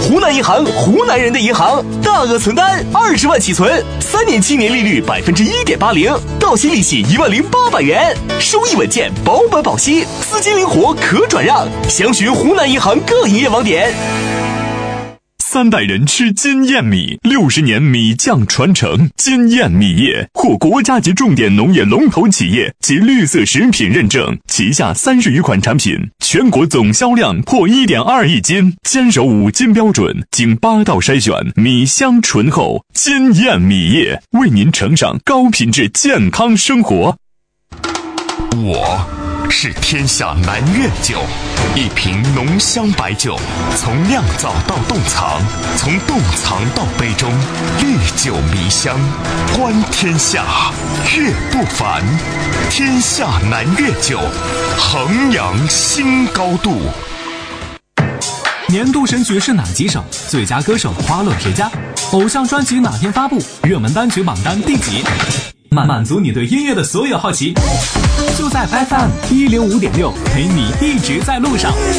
湖南银行，湖南人的银行，大额存单20万起存，3年期年利率1.80%，到期利息10800元，收益稳健，保本保息，资金灵活可转让。详询湖南银行各营业网点。 3代人吃金燕米，60年米酱传承。金燕米业获国家级重点农业龙头企业及绿色食品认证，旗下30余款产品，全国总销量破1.2亿斤，坚守5金标准，经8道筛选，米香醇厚。金燕米业为您呈上高品质健康生活。 我是天下南苑酒，一瓶浓香白酒，从酿造到冻藏，从冻藏到杯中，历久弥香，观天下，悦不凡。天下南苑酒，衡阳新高度。 年度神曲是哪几首？最佳歌手花落谁家？偶像专辑哪天发布？热门单曲榜单第几？满足你对音乐的所有好奇，就在 FM105.6，陪你一直在路上。